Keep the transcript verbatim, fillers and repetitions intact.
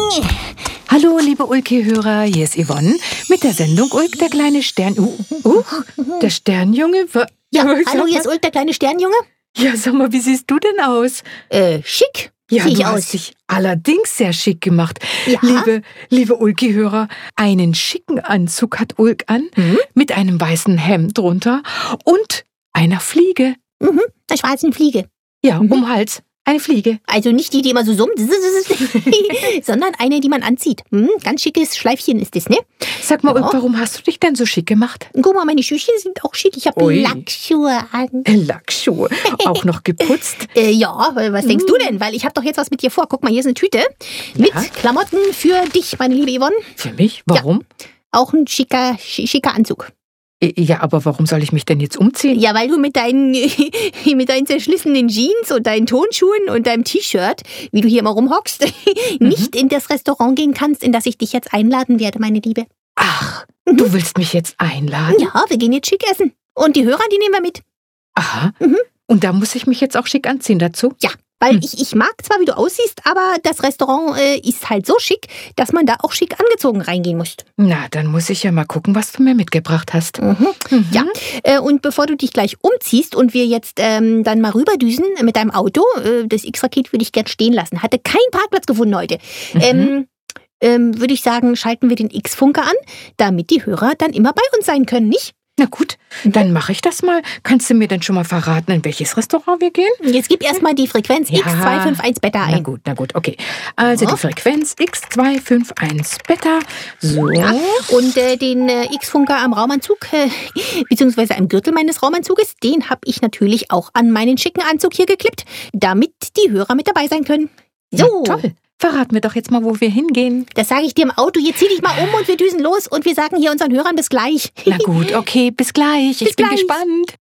Hallo, liebe Ulki-Hörer, hier ist Yvonne mit der Sendung Ulk, der kleine Stern... Uh, uh, der Sternjunge? Ja, hallo, hier ist Ulk, der kleine Sternjunge. Ja, sag mal, wie siehst du denn aus? Äh, schick. Ja, Sieh du ich hast aus. dich allerdings sehr schick gemacht. Ja. Liebe, liebe Ulki-Hörer, einen schicken Anzug hat Ulk an, Mhm. mit einem weißen Hemd drunter und einer Fliege. Mhm, eine schwarze Fliege. Ja, Mhm. um Hals. Eine Fliege. Also nicht die, die immer so summt, sondern eine, die man anzieht. Mhm, ganz schickes Schleifchen ist das, ne? Sag mal, Ja. Ulk, warum hast du dich denn so schick gemacht? Guck mal, meine Schüchchen sind auch schick. Ich habe Ui. Lackschuhe an. Lackschuhe. Auch noch geputzt. Äh, ja, was denkst du denn? Weil ich habe doch jetzt was mit dir vor. Guck mal, hier ist eine Tüte mit Ja. Klamotten für dich, meine liebe Yvonne. Für mich? Warum? Auch ein schicker, schi- schicker Anzug. Ja, aber warum soll ich mich denn jetzt umziehen? Ja, weil du mit deinen, mit deinen zerschlissenen Jeans und deinen Tonschuhen und deinem T-Shirt, wie du hier immer rumhockst, nicht in das Restaurant gehen kannst, in das ich dich jetzt einladen werde, meine Liebe. Ach, du willst mich jetzt einladen? Ja, wir gehen jetzt schick essen. Und die Hörer, die nehmen wir mit. Aha. Mhm. Und da muss ich mich jetzt auch schick anziehen dazu? Ja, weil Hm. ich, ich mag zwar, wie du aussiehst, aber das Restaurant äh, ist halt so schick, dass man da auch schick angezogen reingehen muss. Na, dann muss ich ja mal gucken, was du mir mitgebracht hast. Mhm. Mhm. Ja, äh, und bevor du dich gleich umziehst und wir jetzt ähm, dann mal rüberdüsen mit deinem Auto, äh, das X-Raket würde ich gern stehen lassen. Hatte keinen Parkplatz gefunden heute. Mhm. Ähm, ähm, würde ich sagen, schalten wir den X-Funker an, damit die Hörer dann immer bei uns sein können, nicht? Na gut, dann mache ich das mal. Kannst du mir denn schon mal verraten, in welches Restaurant wir gehen? Jetzt gib erstmal die Frequenz Ja. X zwei fünf eins Beta Na ein. gut, na gut, okay. Also Ja. die Frequenz X zwei fünf eins Beta. So. Ja. Und äh, den äh, X-Funker am Raumanzug, äh, beziehungsweise am Gürtel meines Raumanzuges, den habe ich natürlich auch an meinen schicken Anzug hier geklippt, damit die Hörer mit dabei sein können. So, Na, toll. Verrat mir doch jetzt mal, wo wir hingehen. das sage ich dir im Auto. Jetzt zieh dich mal um und wir düsen los und wir sagen hier unseren Hörern bis gleich. Na gut, okay, bis gleich. Bis Ich bin gleich. gespannt.